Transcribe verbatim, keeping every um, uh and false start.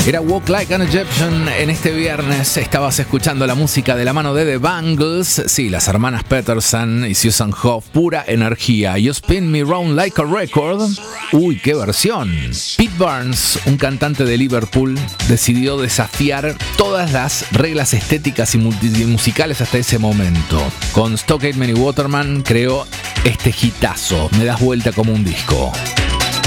Era Walk Like an Egyptian. En este viernes estabas escuchando la música de la mano de The Bangles. Sí, las hermanas Peterson y Susan Hoff, pura energía. You Spin Me Round Like a Record. Uy, qué versión. Pete Burns, un cantante de Liverpool, decidió desafiar todas las reglas estéticas y musicales hasta ese momento. Con Stockade y Waterman creó este hitazo, Me das vuelta como un disco.